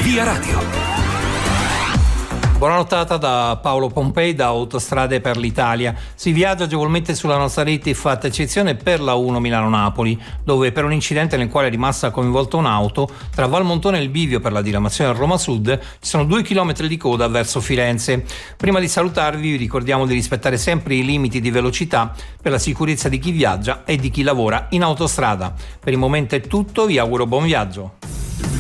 Via Radio. Buona nottata da Paolo Pompei da Autostrade per l'Italia. Si viaggia agevolmente sulla nostra rete, fatta eccezione per la 1 Milano-Napoli, dove per un incidente nel quale è rimasta coinvolta un'auto, tra Valmontone e il bivio per la diramazione a Roma Sud ci sono 2 chilometri di coda verso Firenze. Prima di salutarvi vi ricordiamo di rispettare sempre i limiti di velocità per la sicurezza di chi viaggia e di chi lavora in autostrada. Per il momento è tutto, vi auguro buon viaggio.